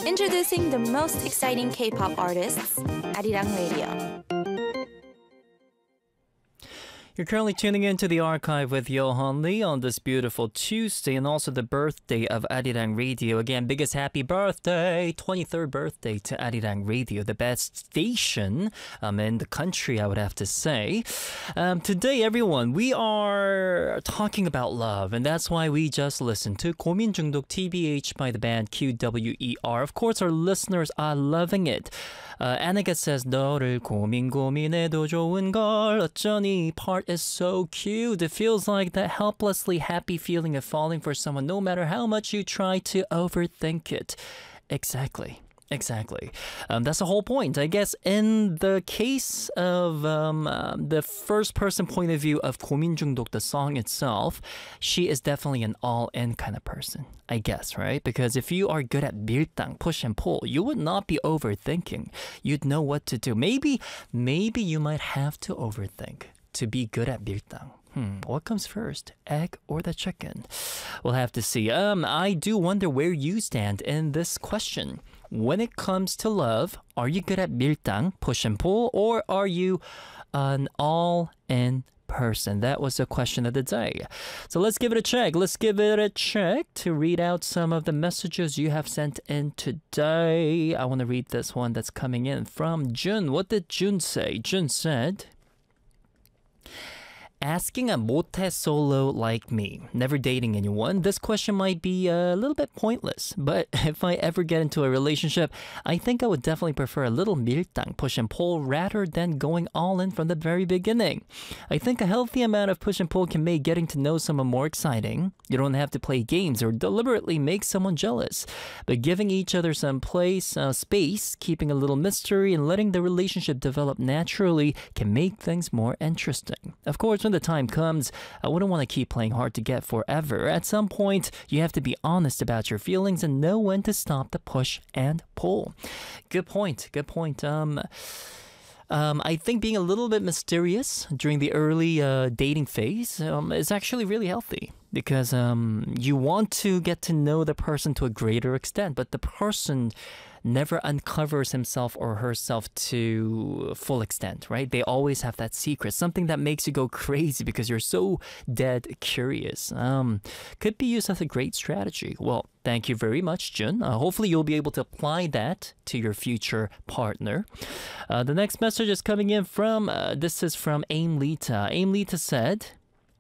Introducing the most exciting K-pop artists, Arirang Radio. You're currently tuning into the archive with Johan Lee on this beautiful Tuesday and also the birthday of Arirang Radio. Again, biggest happy birthday, 23rd birthday to Arirang Radio, the best station in the country, I would have to say. Today, everyone, we are talking about love, and that's why we just listened to 고민 중독 TBH by the band QWER. Of course, our listeners are loving it. Annika says, 너를 고민해도 좋은 걸 어쩌니. Part is so cute. It feels like that helplessly happy feeling of falling for someone no matter how much you try to overthink it. Exactly. That's the whole point. I guess in the case of the first person point of view of 고민 중독, the song itself, she is definitely an all-in kind of person, I guess, right? Because if you are good at 밀당, push and pull, you would not be overthinking. You'd know what to do. Maybe you might have to overthink to be good at 밀당. What comes first, egg or the chicken? We'll have to see. I do wonder where you stand in this question. When it comes to love, are you good at 밀당, push and pull, or are you an all-in person? That was the question of the day. So let's give it a check. Let's give it a check to read out some of the messages you have sent in today. I want to read this one that's coming in from Jun. What did Jun say? Jun said, asking a mote solo like me, never dating anyone, this question might be a little bit pointless, but if I ever get into a relationship, I think I would definitely prefer a little 밀당, push and pull, rather than going all in from the very beginning. I think a healthy amount of push and pull can make getting to know someone more exciting. You don't have to play games or deliberately make someone jealous, but giving each other some space, keeping a little mystery, and letting the relationship develop naturally can make things more interesting. Of course, when the time comes, I wouldn't want to keep playing hard to get forever. At some point, you have to be honest about your feelings and know when to stop the push and pull. Good point. I think being a little bit mysterious during the early dating phase is actually really healthy because you want to get to know the person to a greater extent, but the person never uncovers himself or herself to full extent, right? They always have that secret, something that makes you go crazy because you're so dead curious. Could be used as a great strategy. Well, thank you very much, Jun. Hopefully you'll be able to apply that to your future partner. The next message is coming in from, this is from Aim Lita. Aim Lita said,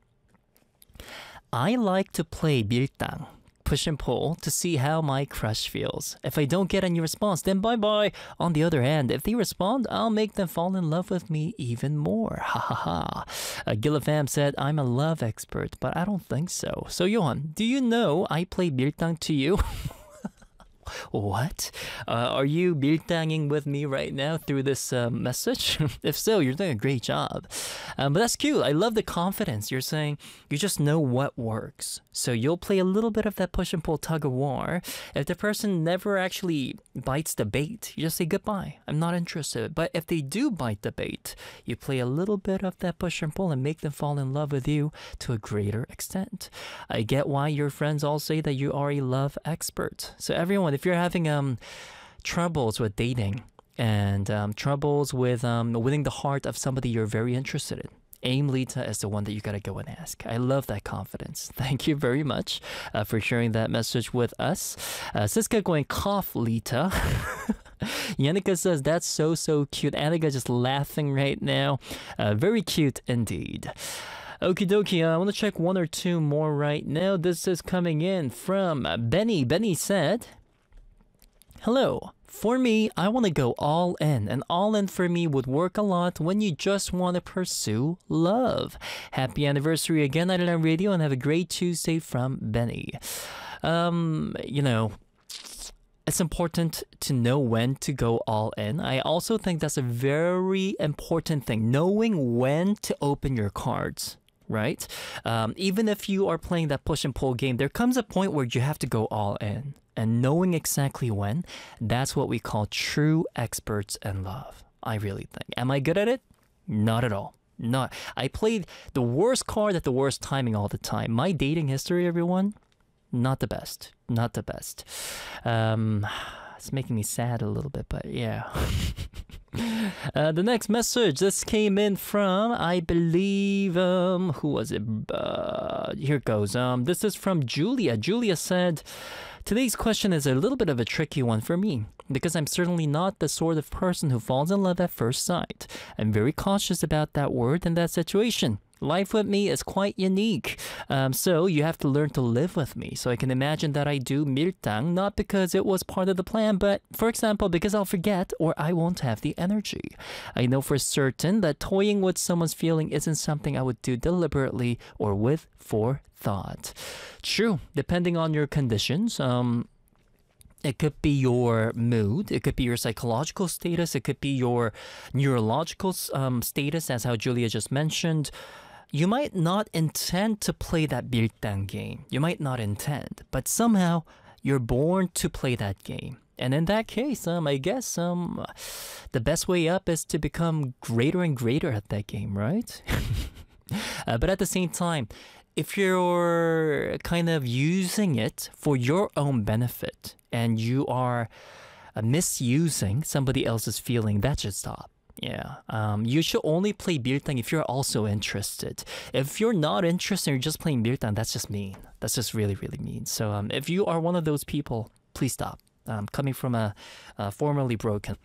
I like to play 밀당, push and pull, to see how my crush feels. If I don't get any response, then bye-bye. On the other hand, if they respond, I'll make them fall in love with me even more. Ha ha ha. Gillifam said, I'm a love expert, but I don't think so. So Johan, do you know I play 밀당 to you? What? Are you 밀당ing with me right now through this message? If so, you're doing a great job. But that's cute. I love the confidence. You're saying you just know what works. So you'll play a little bit of that push and pull tug of war. If the person never actually bites the bait, you just say goodbye. I'm not interested. But if they do bite the bait, you play a little bit of that push and pull and make them fall in love with you to a greater extent. I get why your friends all say that you are a love expert. So everyone, if you're having troubles with dating and troubles with winning the heart of somebody you're very interested in, Aim Lita is the one that you gotta go and ask. I love that confidence. Thank you very much for sharing that message with us. Siska going cough Lita. Yannicka says, that's so cute. Annika just laughing right now. Very cute indeed. Okie dokie, I want to check one or two more right now. This is coming in from Benny. Benny said, hello. For me, I want to go all in, and all in for me would work a lot when you just want to pursue love. Happy anniversary again, Arirang Radio, and have a great Tuesday from Benny. It's important to know when to go all in. I also think that's a very important thing, knowing when to open your cards. Right? Even if you are playing that push and pull game, there comes a point where you have to go all in. And knowing exactly when, that's what we call true experts in love. I really think. Am I good at it? Not at all. Not. I played the worst card at the worst timing all the time. My dating history, everyone, not the best. Not the best. It's making me sad a little bit, but yeah. The next message, this came in from, I believe, who was it? Here it goes. This is from Julia. Julia said, today's question is a little bit of a tricky one for me because I'm certainly not the sort of person who falls in love at first sight. I'm very cautious about that word and that situation. Life with me is quite unique. So you have to learn to live with me. So I can imagine that I do 밀당, not because it was part of the plan, but for example, because I'll forget or I won't have the energy. I know for certain that toying with someone's feeling isn't something I would do deliberately or with forethought. True, depending on your conditions. It could be your mood, it could be your psychological status, it could be your neurological status, as how Julia just mentioned. You might not intend to play that 밀당 game. You might not intend, but somehow you're born to play that game. And in that case, I guess the best way up is to become greater and greater at that game, right? But at the same time, if you're kind of using it for your own benefit and you are misusing somebody else's feeling, that should stop. Yeah, you should only play 밀당 if you're also interested. If you're not interested and you're just playing 밀당, that's just mean. That's just really, really mean. So if you are one of those people, please stop. Coming from a formerly broken.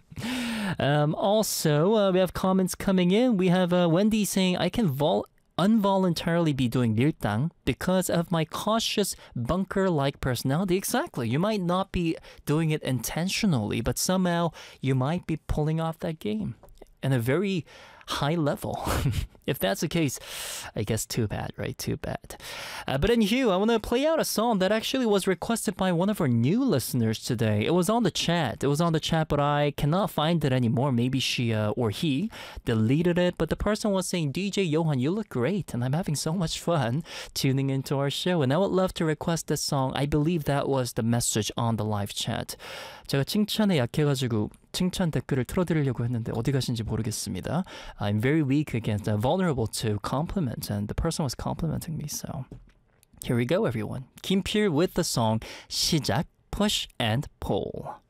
Also, we have comments coming in. We have Wendy saying, I can involuntarily be doing 밀당 because of my cautious bunker-like personality. Exactly. You might not be doing it intentionally, but somehow you might be pulling off that game in a very high level. If that's the case, I guess too bad, right? Too bad. But anywho, I want to play out a song that actually was requested by one of our new listeners today. It was on the chat. But I cannot find it anymore. Maybe she or he deleted it. But the person was saying, DJ Johan, you look great. And I'm having so much fun tuning into our show. And I would love to request this song. I believe that was the message on the live chat. 제가 칭찬에 약해가지고 칭찬 댓글을 틀어드리려고 했는데 어디 가신지 모르겠습니다. I'm very weak against, vulnerable to compliments, and the person was complimenting me, so here we go, everyone. Kim Peel with the song 시작, Push and Pull.